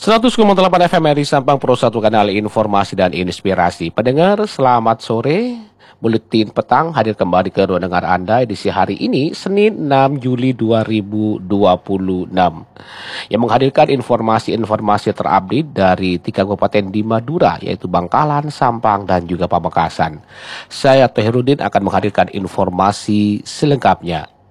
100,8 FM RRI Sampang Pro 1 kanal informasi dan inspirasi. Pendengar, selamat sore. Buletin petang hadir kembali ke ruang dengar Anda edisi hari ini, Senin 6 Juli 2026. Yang menghadirkan informasi-informasi terupdate dari 3 kabupaten di Madura, yaitu Bangkalan, Sampang, dan juga Pamekasan. Saya Toherudin akan menghadirkan informasi selengkapnya.